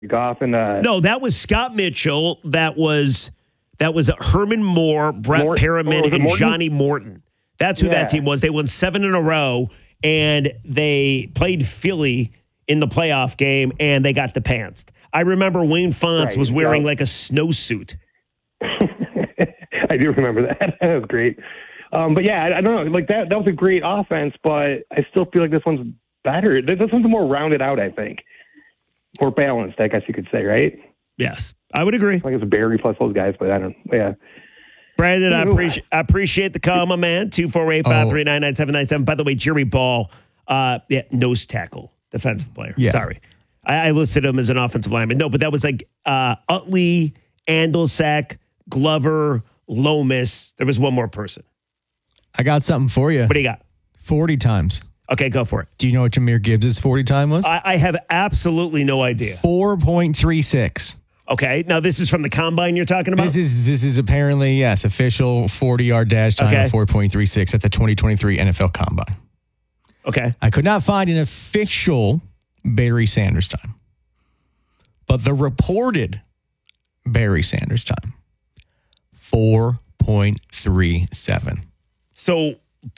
Goff and No, that was Scott Mitchell. That was Herman Moore, Brett Perriman, and Johnny Morton. That's who that team was. They won 7 in a row, and they played Philly in the playoff game, and they got the pants. I remember Wayne Fonts was wearing like a snowsuit. I do remember that. That was great. But yeah, I don't know. Like that was a great offense, but I still feel like this one's better. This one's more rounded out, I think. More balanced, I guess you could say, right? Yes, I would agree. Like it's Barry plus those guys, but I don't. Yeah. Brandon, I appreciate the call, my man. 248-539-9797. By the way, Jerry Ball, nose tackle, defensive player. Yeah. Sorry. I listed him as an offensive lineman. No, but that was like Utley, Andolsak, Glover, Lomas. There was one more person. I got something for you. What do you got? 40 times. Okay, go for it. Do you know what Jahmyr Gibbs' 40 time was? I have absolutely no idea. 4.36. Okay, now this is from the combine you're talking about? This is apparently, yes, official 40-yard dash time of 4.36 at the 2023 NFL Combine. Okay. I could not find an official Barry Sanders time. But the reported Barry Sanders time, 4.37. So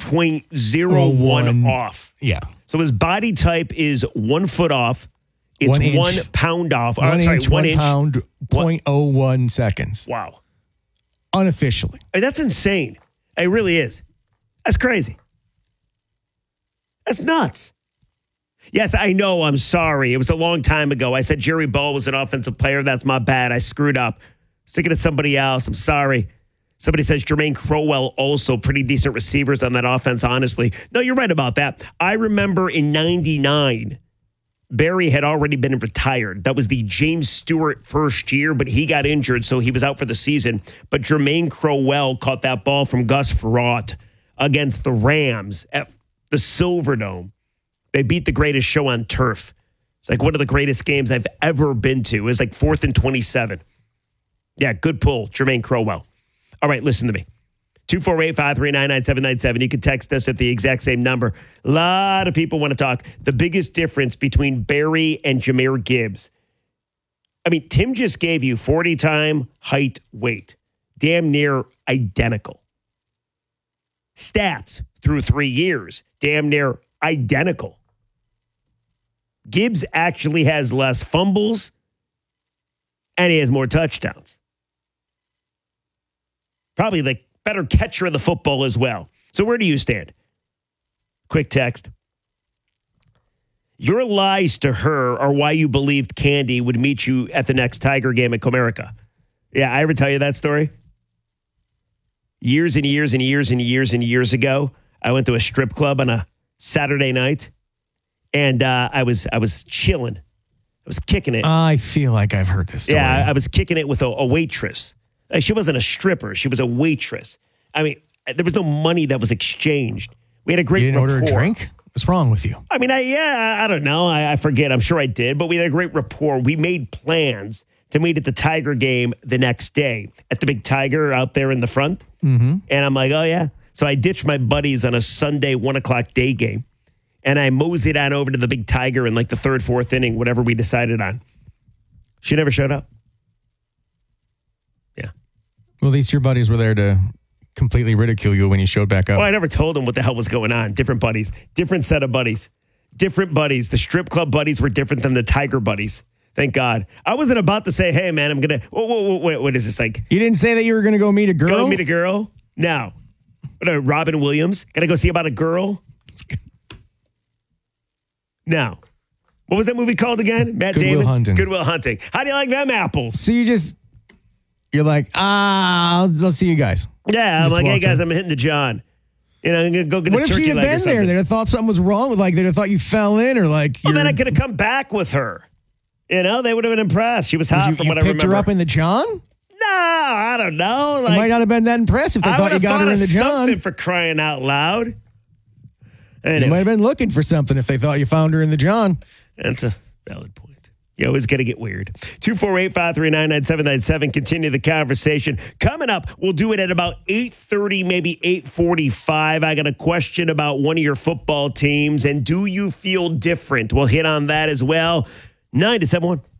0.01 off. Yeah. So his body type is 1 foot off. It's 1 pound off. 1 inch, 1 inch. Pound, 0.01 seconds. Wow. Unofficially. That's insane. It really is. That's crazy. That's nuts. Yes, I know. I'm sorry. It was a long time ago. I said Jerry Ball was an offensive player. That's my bad. I screwed up. Thinking of somebody else. I'm sorry. Somebody says Jermaine Crowell also pretty decent receivers on that offense, honestly. No, you're right about that. I remember in 99, Barry had already been retired. That was the James Stewart first year, but he got injured, so he was out for the season. But Jermaine Crowell caught that ball from Gus Frerotte against the Rams at the Silverdome. They beat the greatest show on turf. It's like one of the greatest games I've ever been to. It was like 4th and 27. Yeah, good pull, Jermaine Crowell. All right, listen to me. 248-539-9797. You can text us at the exact same number. A lot of people want to talk. The biggest difference between Barry and Jahmyr Gibbs. I mean, Tim just gave you 40 time, height, weight. Damn near identical. Stats through 3 years. Damn near identical. Gibbs actually has less fumbles, and he has more touchdowns. Probably the better catcher of the football as well. So where do you stand? Quick text. Your lies to her are why you believed Candy would meet you at the next Tiger game at Comerica. Yeah, I ever tell you that story? Years and years and years and years and years ago, I went to a strip club on a Saturday night, and I was chilling. I was kicking it. I feel like I've heard this story. Yeah, I was kicking it with a waitress. She wasn't a stripper. She was a waitress. I mean, there was no money that was exchanged. We had a great rapport. You didn't order a drink? What's wrong with you? I mean, I don't know. I forget. I'm sure I did. But we had a great rapport. We made plans to meet at the Tiger game the next day at the Big Tiger out there in the front. Mm-hmm. And I'm like, oh, yeah. So I ditched my buddies on a Sunday 1 o'clock day game. And I moseyed on over to the Big Tiger in like the 3rd, 4th inning, whatever we decided on. She never showed up. Yeah. Well, at least your buddies were there to completely ridicule you when you showed back up. Well, I never told them what the hell was going on. Different buddies. Different set of buddies. Different buddies. The strip club buddies were different than the Tiger buddies. Thank God. I wasn't about to say, hey, man, I'm going to... What is this like? You didn't say that you were going to go meet a girl? Go meet a girl? No. What, Robin Williams? Got to go see about a girl? No. What was that movie called again? Matt Good Damon? Will Hunting. Good Will Hunting. How do you like them apples? So you're like, I'll see you guys. Yeah, I'm like, hey, guys, I'm hitting the John. You know, I'm going to go get a turkey leg or something. What if she'd have been there? They'd have thought something was wrong with, like, they'd have thought you fell in or like... Well, then I could have come back with her. You know, they would have been impressed. She was hot from what I remember. You picked her up in the John? No, I don't know. Like, you might not have been that impressed if they thought you got her in the John. Something for crying out loud. Anyway. You might have been looking for something if they thought you found her in the John. That's a valid point. You always got to get weird. 248-539-9797. Continue the conversation. Coming up, we'll do it at about 8:30, maybe 8:45. I got a question about one of your football teams, and do you feel different? We'll hit on that as well. 9 to 7-1.